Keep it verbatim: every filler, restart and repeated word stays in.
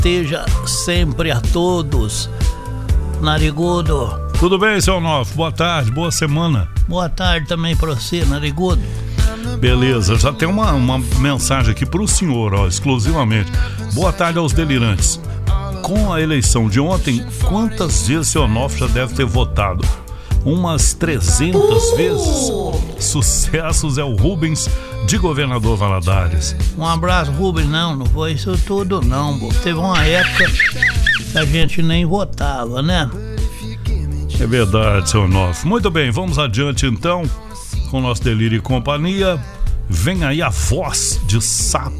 esteja sempre a todos. Narigudo. Tudo bem, seu Onofre? Boa tarde, boa semana. Boa tarde também pra você, Narigudo. Beleza, já tem uma, uma mensagem aqui pro senhor, ó, exclusivamente. Boa tarde aos delirantes. Com a eleição de ontem, quantas vezes seu Onofre já deve ter votado? Umas trezentas uh! vezes. Sucessos é o Rubens de Governador Valadares. Um abraço, Rubens. Não, não foi isso tudo não, pô. Teve uma época que a gente nem votava, né? É verdade, seu Onofre. Muito bem, vamos adiante então com o nosso Delírio e Companhia. Vem aí a voz de Sapo